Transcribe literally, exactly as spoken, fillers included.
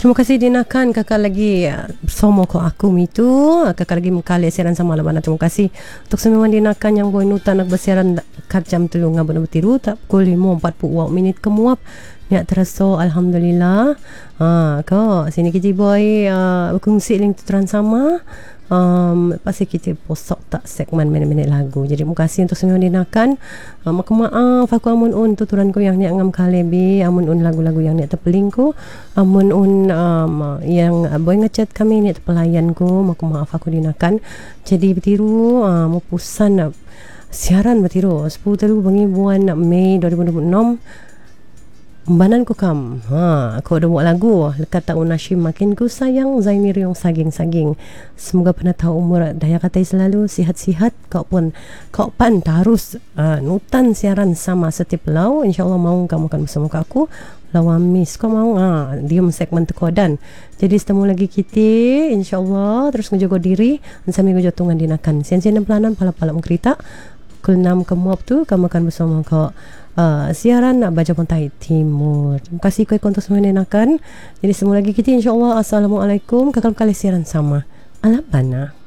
Terima kasih dinakan kakak lagi uh, bersama ko aku mitu. Kakak lagi mengkali siaran sama labana. Terima kasih untuk semua dinakan yang boleh nutan nak bersiaran kat jam tu ngabun bertiru tak pukul lima empat puluh minit kemuap. Niat terasa alhamdulillah. Ha ko sini kita boy uh, berkongsi link tuturan sama. Um, pasti kita posok tak segmen minit-minit lagu. Jadi terima kasih untuk semua dinakan. Uh, maka maaf aku amun un tuturan ko yang ni ngam kalebi, amun un lagu-lagu yang ni terpeling ko, amun un um, yang uh, boy ngechat kami ni terpelayan ko, maka maaf aku dinakan. Jadi bertiru uh, mau pusan uh, siaran bertiru sepuluh teru bangi bulan Mei dua ribu dua puluh enam. Banan ko kam. Ha, aku ada buat lagu lekat tahun nasyim makin ku sayang Zaini Riong saging-saging. Semoga pernah tahu umur daya katai selalu sihat-sihat. Kau pun kau pan terus uh, nutan siaran sama setiap lau. InsyaAllah mau kamu akan bersama aku. Lawan miss kau mau ah ha, diam segmen tekodan. Jadi setemu lagi kita InsyaAllah terus ngejaga diri sambil ngejotungan dinakan. Sian-sian dan pelanan pala-pala mengkerita. Kul enam kemuap tu kamu akan bersama kau. Uh, siaran nak baca Pantai Timur. Terima kasih kuih kontak semua nenakan. Jadi semua lagi kita insyaAllah. Assalamualaikum. Kakak kali siaran sama Alabana.